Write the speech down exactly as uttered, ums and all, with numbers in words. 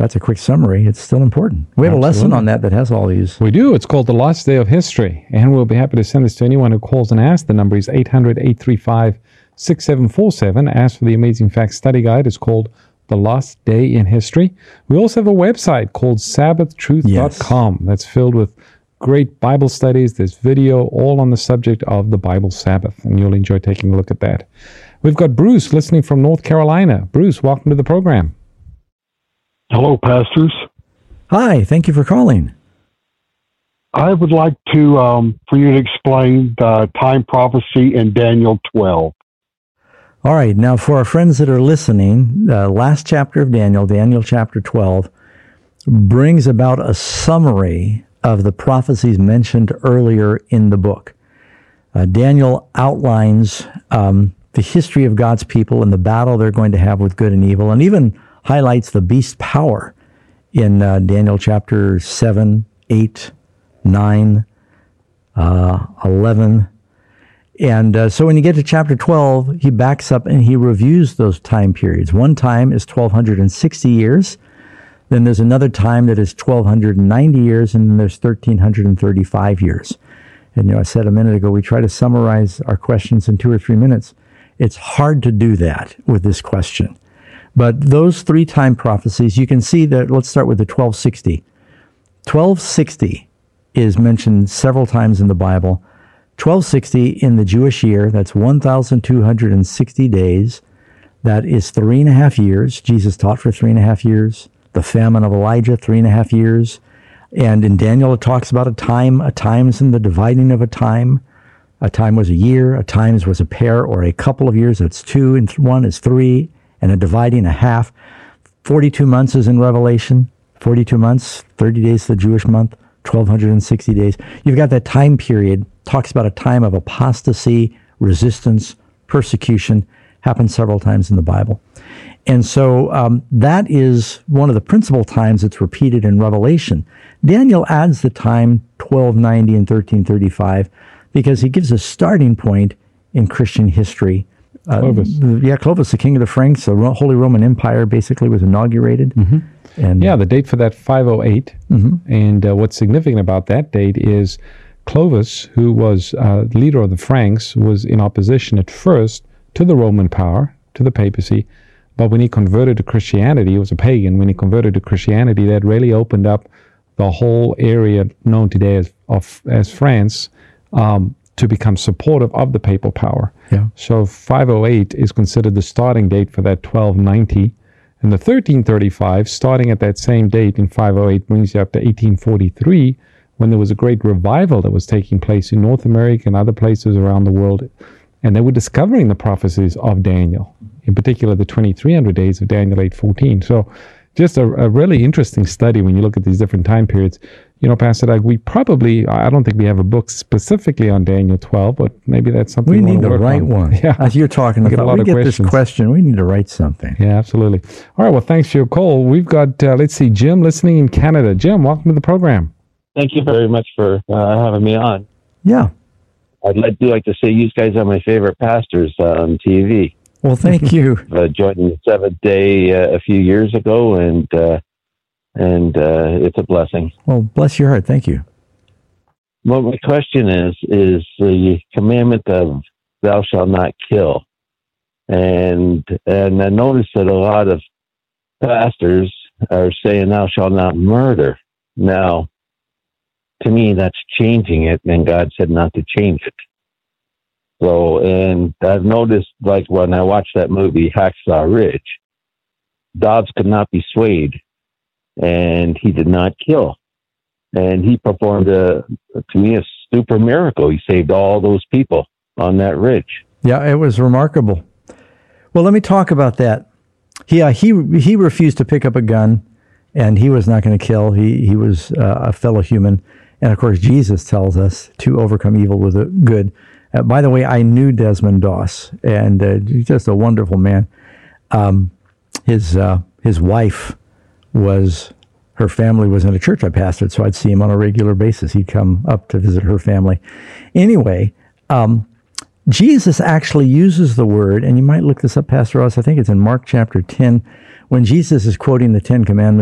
that's a quick summary, it's still important. We have Absolutely. a lesson on that that has all these. We do. It's called The Lost Day of History, and we'll be happy to send this to anyone who calls and asks. The number is eight hundred, eight three five, six seven four seven. Ask for the Amazing Facts Study Guide. It's called The Lost Day in History. We also have a website called sabbath truth dot com yes. that's filled with great Bible studies. There's video all on the subject of the Bible Sabbath, and you'll enjoy taking a look at that. We've got Bruce listening from North Carolina. Bruce, welcome to the program. Hello, pastors. Hi, thank you for calling. I would like to, um, for you to explain the time prophecy in Daniel twelve. All right, now for our friends that are listening, the last chapter of Daniel, Daniel chapter twelve, brings about a summary of the prophecies mentioned earlier in the book. Uh, Daniel outlines um, the history of God's people and the battle they're going to have with good and evil, and even highlights the beast power in uh, Daniel chapter seven, eight, nine, uh, eleven. And uh, so when you get to chapter twelve, he backs up and he reviews those time periods. One time is twelve sixty years. Then there's another time that is twelve ninety years, and then there's thirteen thirty-five years. And you know, I said a minute ago, we try to summarize our questions in two or three minutes. It's hard to do that with this question. But those three time prophecies, you can see that, let's start with the twelve sixty. twelve sixty is mentioned several times in the Bible. twelve sixty in the Jewish year, that's one thousand two hundred sixty days. That is three and a half years. Jesus taught for three and a half years. The famine of Elijah, three and a half years. And in Daniel, it talks about a time, a times and the dividing of a time. A time was a year, a times was a pair or a couple of years. That's two, and one is three, and a dividing, a half. forty-two months is in Revelation. forty-two months, thirty days the Jewish month, twelve sixty days. You've got that time period, talks about a time of apostasy, resistance, persecution, happens several times in the Bible. And so um, that is one of the principal times it's repeated in Revelation. Daniel adds the time twelve ninety and thirteen thirty-five because he gives a starting point in Christian history. Uh, Clovis. Yeah, Clovis, the king of the Franks, the Ro- Holy Roman Empire basically was inaugurated. Mm-hmm. And yeah, the date for that, five oh eight. Mm-hmm. And uh, what's significant about that date is Clovis, who was uh, leader of the Franks, was in opposition at first to the Roman power, to the papacy. But when he converted to Christianity, he was a pagan. When he converted to Christianity, that really opened up the whole area known today as of, as France um, to become supportive of the papal power. Yeah. So five oh eight is considered the starting date for that twelve ninety. And the thirteen thirty-five, starting at that same date in five oh eight, brings you up to eighteen forty-three, when there was a great revival that was taking place in North America and other places around the world. And they were discovering the prophecies of Daniel, in particular the twenty-three hundred days of Daniel eight fourteen. So just a, a really interesting study when you look at these different time periods. You know, Pastor Doug, we probably, I don't think we have a book specifically on Daniel twelve, but maybe that's something we we need to write on. one. Yeah. As you're talking we about, get, a lot we of get questions. this question, we need to write something. Yeah, absolutely. All right, well, thanks for your call. We've got, uh, let's see, Jim listening in Canada. Jim, welcome to the program. Thank you very much for uh, having me on. Yeah. I'd like, do like to say you guys are my favorite pastors uh, on T V. Well, thank you. I joined the Seventh Day uh, a few years ago, and uh, and uh, it's a blessing. Well, bless your heart. Thank you. Well, my question is, is the commandment of thou shalt not kill. And and I noticed that a lot of pastors are saying thou shalt not murder. Now, to me, that's changing it, and God said not to change it. So, and I've noticed, like when I watched that movie, Hacksaw Ridge, Dobbs could not be swayed, and he did not kill. And he performed, a, to me, a super miracle. He saved all those people on that ridge. Yeah, it was remarkable. Well, let me talk about that. He, uh, he, he refused to pick up a gun, and he was not going to kill. He, he was uh, a fellow human. And, of course, Jesus tells us to overcome evil with good. Uh, by the way, I knew Desmond Doss, and uh, he's just a wonderful man. Um, his uh, his wife was, her family was in a church I pastored, so I'd see him on a regular basis. He'd come up to visit her family. Anyway, um, Jesus actually uses the word, and you might look this up, Pastor Ross, I think it's in Mark chapter ten, when Jesus is quoting the Ten Commandments.